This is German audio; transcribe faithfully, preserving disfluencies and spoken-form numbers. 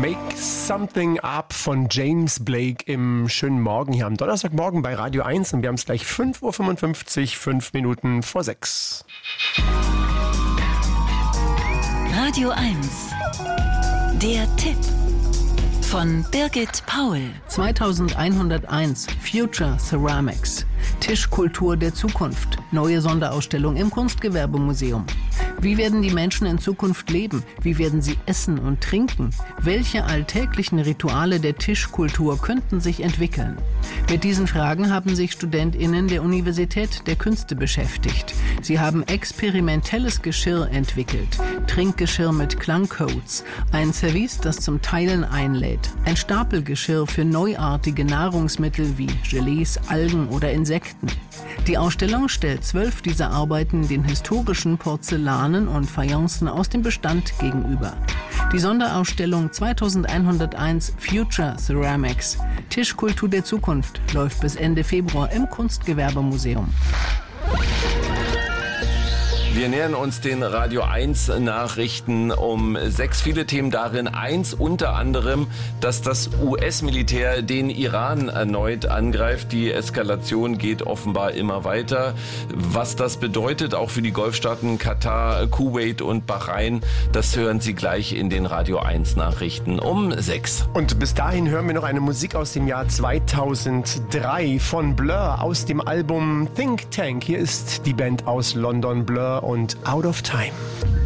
Make Something Up von James Blake im schönen Morgen hier am Donnerstagmorgen bei Radio eins und wir haben es gleich fünf Uhr fünfundfünfzig, fünf Minuten vor sechs. Radio eins. Der Tipp von Birgit Paul. zweitausendeinhunderteins Future Ceramics. Tischkultur der Zukunft. Neue Sonderausstellung im Kunstgewerbemuseum. Wie werden die Menschen in Zukunft leben? Wie werden sie essen und trinken? Welche alltäglichen Rituale der Tischkultur könnten sich entwickeln? Mit diesen Fragen haben sich StudentInnen der Universität der Künste beschäftigt. Sie haben experimentelles Geschirr entwickelt. Trinkgeschirr mit Klangcodes. Ein Service, das zum Teilen einlädt. Ein Stapelgeschirr für neuartige Nahrungsmittel wie Gelees, Algen oder Insekten. Die Ausstellung stellt zwölf dieser Arbeiten den historischen Porzellanen und Fayencen aus dem Bestand gegenüber. Die Sonderausstellung zweitausendeinhunderteins Future Ceramics, Tischkultur der Zukunft, läuft bis Ende Februar im Kunstgewerbemuseum. Wir nähern uns den Radio eins Nachrichten um sechs. Viele Themen darin. Eins unter anderem, dass das U S-Militär den Iran erneut angreift. Die Eskalation geht offenbar immer weiter. Was das bedeutet, auch für die Golfstaaten Katar, Kuwait und Bahrain, das hören Sie gleich in den Radio eins Nachrichten um sechs. Und bis dahin hören wir noch eine Musik aus dem Jahr zweitausenddrei von Blur aus dem Album Think Tank. Hier ist die Band aus London, Blur und Out of Time.